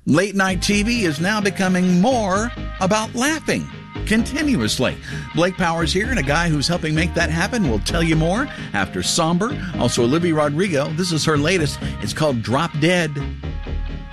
Late night TV is now becoming more about laughing continuously. Blake Powers here, and a guy who's helping make that happen will tell you more after Somber. Also, Olivia Rodrigo. This is her latest. It's called Drop Dead.